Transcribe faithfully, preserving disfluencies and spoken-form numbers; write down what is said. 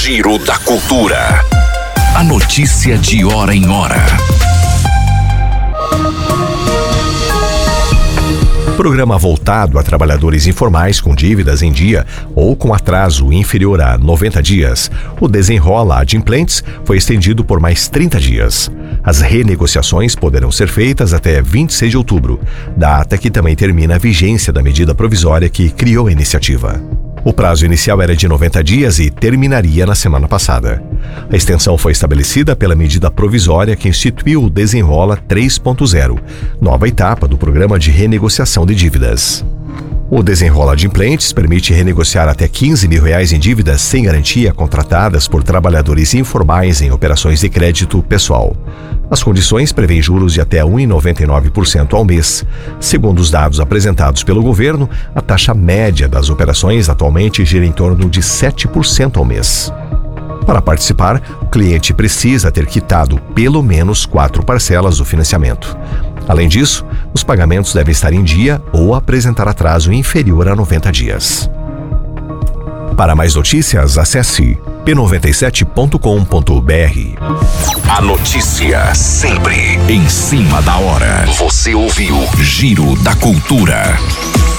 Giro da Cultura. A notícia de hora em hora. Programa voltado a trabalhadores informais com dívidas em dia ou com atraso inferior a noventa dias. O Desenrola Adimplentes foi estendido por mais trinta dias. As renegociações poderão ser feitas até vinte e seis de outubro, data que também termina a vigência da medida provisória que criou a iniciativa. O prazo inicial era de noventa dias e terminaria na semana passada. A extensão foi estabelecida pela medida provisória que instituiu o Desenrola três ponto zero, nova etapa do programa de renegociação de dívidas. O Desenrola Adimplentes permite renegociar até quinze mil reais em dívidas sem garantia contratadas por trabalhadores informais em operações de crédito pessoal. As condições prevêem juros de até um vírgula noventa e nove por cento ao mês. Segundo os dados apresentados pelo governo, a taxa média das operações atualmente gira em torno de sete por cento ao mês. Para participar, o cliente precisa ter quitado pelo menos quatro parcelas do financiamento. Além disso, os pagamentos devem estar em dia ou apresentar atraso inferior a noventa dias. Para mais notícias, acesse p noventa e sete ponto com ponto b r. A notícia sempre em cima da hora. Você ouviu Giro da Cultura.